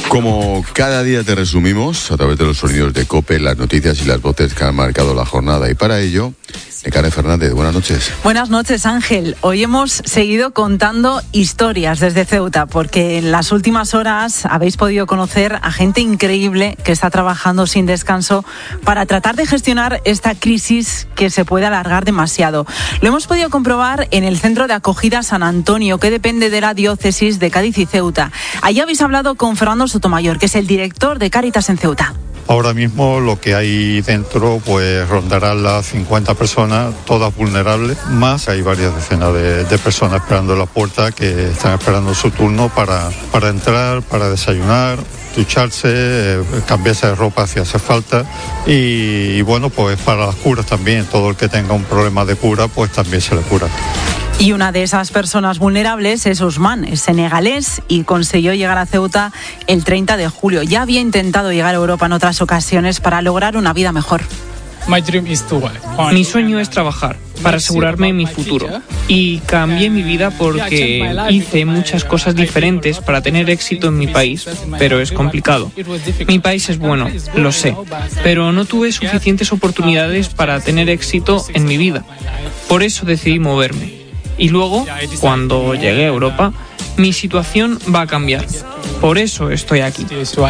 Como cada día te resumimos a través de los sonidos de COPE, las noticias y las voces que han marcado la jornada. Y para ello, Nekane Fernández, buenas noches. Buenas noches, Ángel. Hoy hemos seguido contando historias desde Ceuta, porque en las últimas horas habéis podido conocer a gente increíble que está trabajando sin descanso para tratar de gestionar esta crisis que se puede alargar demasiado. Lo hemos podido comprobar en el Centro de Acogida San Antonio, que depende de la diócesis de Cádiz y Ceuta. Allí habéis hablado con Fernando Sotomayor, que es el director de Cáritas en Ceuta. Ahora mismo lo que hay dentro pues rondarán las 50 personas, todas vulnerables, más hay varias decenas de personas esperando en la puerta que están esperando su turno para entrar, para desayunar, ducharse, cambiarse de ropa si hace falta y bueno, pues para las curas también, todo el que tenga un problema de cura pues también se le cura. Y una de esas personas vulnerables es Osman, es senegalés y consiguió llegar a Ceuta el 30 de julio. Ya había intentado llegar a Europa en otras ocasiones para lograr una vida mejor. Mi sueño es trabajar para asegurarme mi futuro y cambié mi vida porque hice muchas cosas diferentes para tener éxito en mi país, pero es complicado. Mi país es bueno, lo sé, pero no tuve suficientes oportunidades para tener éxito en mi vida. Por eso decidí moverme. Y luego, cuando llegué a Europa, mi situación va a cambiar. Por eso estoy aquí.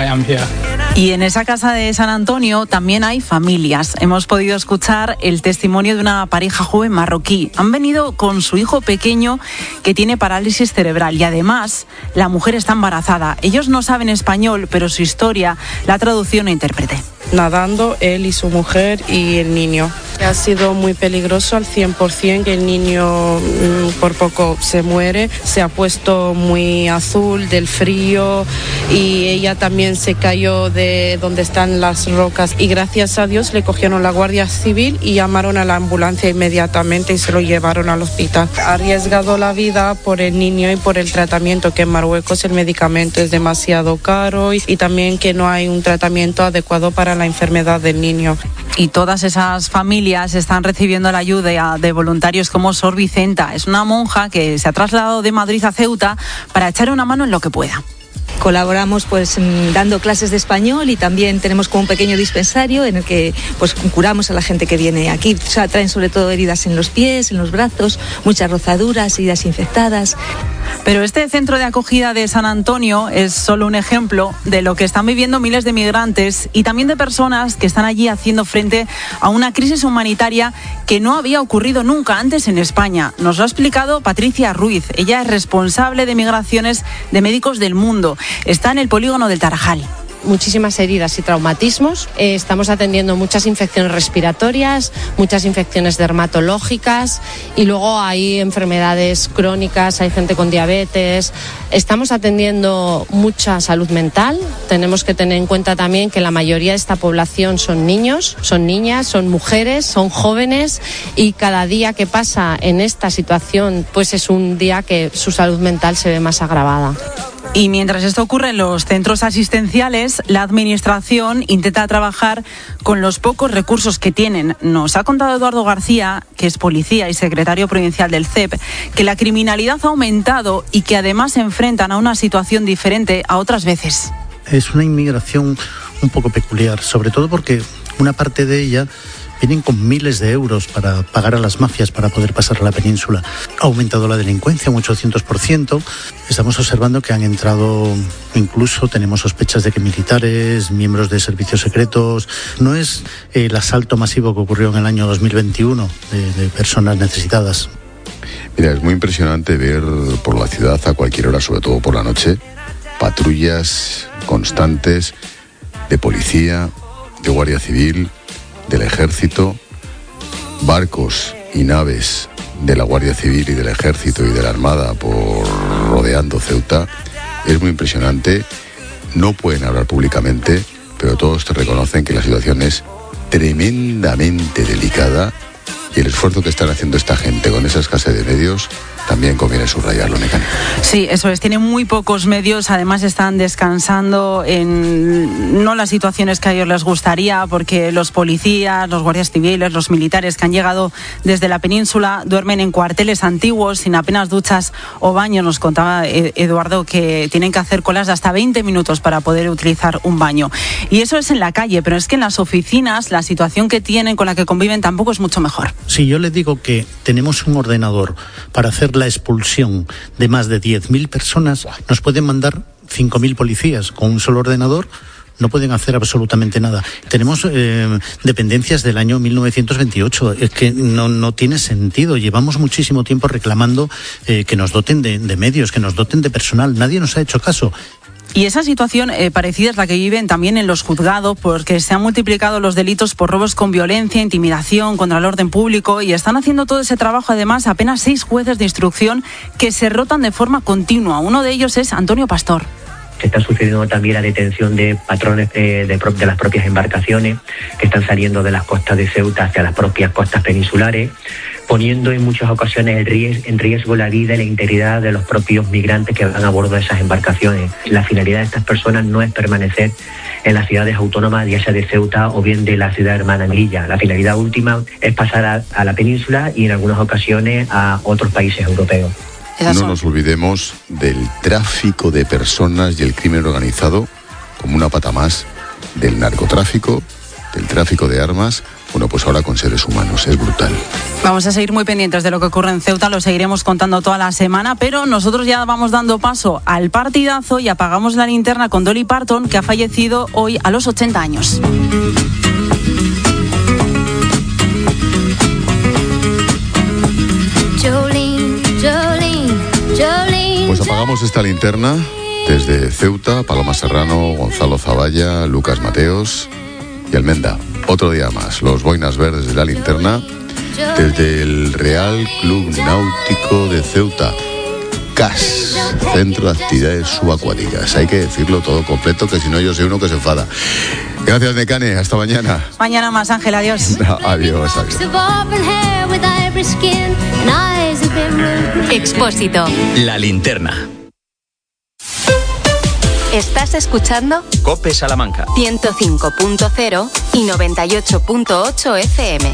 Y en esa casa de San Antonio también hay familias. Hemos podido escuchar el testimonio de una pareja joven marroquí. Han venido con su hijo pequeño que tiene parálisis cerebral y además la mujer está embarazada. Ellos no saben español, pero su historia la tradució una intérprete. Nadando él y su mujer y el niño. Ha sido muy peligroso al 100%, que el niño por poco se muere, se ha puesto muy azul del frío y ella también se cayó de donde están las rocas y gracias a Dios le cogieron la Guardia Civil y llamaron a la ambulancia inmediatamente y se lo llevaron al hospital. Ha arriesgado la vida por el niño y por el tratamiento, que en Marruecos el medicamento es demasiado caro y también que no hay un tratamiento adecuado para la enfermedad del niño. Y todas esas familias están recibiendo la ayuda de voluntarios como Sor Vicenta. Es una monja que se ha trasladado de Madrid a Ceuta para echar una mano en lo que pueda. Colaboramos pues dando clases de español y también tenemos como un pequeño dispensario en el que pues curamos a la gente que viene aquí. O sea, traen sobre todo heridas en los pies, en los brazos, muchas rozaduras, heridas infectadas. Pero este centro de acogida de San Antonio es solo un ejemplo de lo que están viviendo miles de migrantes y también de personas que están allí haciendo frente a una crisis humanitaria que no había ocurrido nunca antes en España. Nos lo ha explicado Patricia Ruiz. Ella es responsable de migraciones de Médicos del Mundo. Está en el polígono del Tarajal. Muchísimas heridas y traumatismos. Estamos atendiendo muchas infecciones respiratorias, muchas infecciones dermatológicas y luego hay enfermedades crónicas, hay gente con diabetes. Estamos atendiendo mucha salud mental. Tenemos que tener en cuenta también que la mayoría de esta población son niños, son niñas, son mujeres, son jóvenes y cada día que pasa en esta situación pues es un día que su salud mental se ve más agravada. Y mientras esto ocurre en los centros asistenciales, la Administración intenta trabajar con los pocos recursos que tienen. Nos ha contado Eduardo García, que es policía y secretario provincial del CEP, que la criminalidad ha aumentado y que además se enfrentan a una situación diferente a otras veces. Es una inmigración un poco peculiar, sobre todo porque una parte de ella vienen con miles de euros para pagar a las mafias para poder pasar a la península. Ha aumentado la delincuencia un 800%. Estamos observando que han entrado, incluso tenemos sospechas de que militares, miembros de servicios secretos. No es el asalto masivo que ocurrió en el año 2021 de personas necesitadas. Mira, es muy impresionante ver por la ciudad a cualquier hora, sobre todo por la noche, patrullas constantes de policía, de Guardia Civil, del Ejército, barcos y naves de la Guardia Civil y del Ejército y de la Armada rodeando Ceuta. Es muy impresionante. No pueden hablar públicamente, pero todos te reconocen que la situación es tremendamente delicada y el esfuerzo que están haciendo esta gente con esa escasez de medios también conviene subrayarlo, Nekane. Sí, eso es, tienen muy pocos medios, además están descansando en no las situaciones que a ellos les gustaría, porque los policías, los guardias civiles, los militares que han llegado desde la península duermen en cuarteles antiguos, sin apenas duchas o baños. Nos contaba Eduardo que tienen que hacer colas de hasta 20 minutos para poder utilizar un baño. Y eso es en la calle, pero es que en las oficinas la situación que tienen, con la que conviven, tampoco es mucho mejor. Si yo le digo que tenemos un ordenador para hacer la expulsión de más de 10.000 personas, nos pueden mandar 5.000 policías. Con un solo ordenador no pueden hacer absolutamente nada. Tenemos dependencias del año 1928. Es que no tiene sentido. Llevamos muchísimo tiempo reclamando que nos doten de medios, que nos doten de personal. Nadie nos ha hecho caso. Y esa situación parecida es la que viven también en los juzgados, porque se han multiplicado los delitos por robos con violencia, intimidación contra el orden público, y están haciendo todo ese trabajo además apenas 6 jueces de instrucción que se rotan de forma continua. Uno de ellos es Antonio Pastor. Está sucediendo también la detención de patrones de las propias embarcaciones que están saliendo de las costas de Ceuta hacia las propias costas peninsulares, poniendo en muchas ocasiones en riesgo la vida y la integridad de los propios migrantes que van a bordo de esas embarcaciones. La finalidad de estas personas no es permanecer en las ciudades autónomas, ya sea de Ceuta o bien de la ciudad hermana Melilla. La finalidad última es pasar a la península y en algunas ocasiones a otros países europeos. No nos olvidemos del tráfico de personas y el crimen organizado como una pata más del narcotráfico, del tráfico de armas. Bueno, pues ahora con seres humanos, es brutal. Vamos a seguir muy pendientes de lo que ocurre en Ceuta, lo seguiremos contando toda la semana, pero nosotros ya vamos dando paso al partidazo y apagamos la linterna con Dolly Parton, que ha fallecido hoy a los 80 años. Pues apagamos esta linterna desde Ceuta, Paloma Serrano, Gonzalo Zavalla, Lucas Mateos y Almenda. Otro día más, los boinas verdes de la linterna, desde el Real Club Náutico de Ceuta, CAS, Centro de Actividades Subacuáticas. Hay que decirlo todo completo, que si no yo soy uno que se enfada. Gracias, Nekane, hasta mañana. Mañana más, Ángel, adiós. Adiós, adiós. Expósito. La linterna. ¿Estás escuchando? COPE Salamanca 105.0 y 98.8 FM.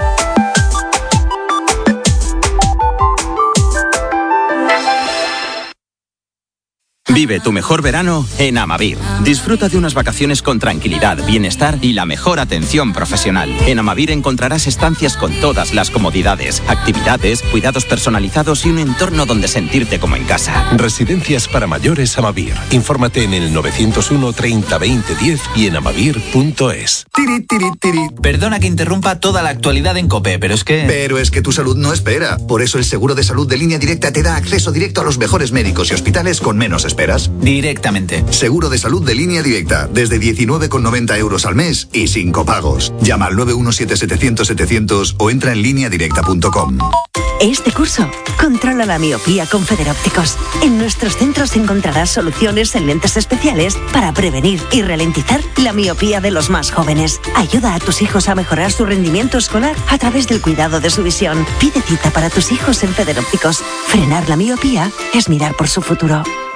Vive tu mejor verano en Amavir. Disfruta de unas vacaciones con tranquilidad, bienestar y la mejor atención profesional. En Amavir encontrarás estancias con todas las comodidades, actividades, cuidados personalizados y un entorno donde sentirte como en casa. Residencias para mayores Amavir. Infórmate en el 901 30 20 10 y en amavir.es. Perdona que interrumpa toda la actualidad en COPE, pero es que tu salud no espera. Por eso el seguro de salud de Línea Directa te da acceso directo a los mejores médicos y hospitales con menos esperas. Directamente. Seguro de salud de Línea Directa, desde 19,90 € al mes y sin copagos. Llama al 917-700-700 o entra en lineadirecta.com. Este curso, controla la miopía con Federópticos. En nuestros centros encontrarás soluciones en lentes especiales para prevenir y ralentizar la miopía de los más jóvenes. Ayuda a tus hijos a mejorar su rendimiento escolar a través del cuidado de su visión. Pide cita para tus hijos en Federópticos. Frenar la miopía es mirar por su futuro.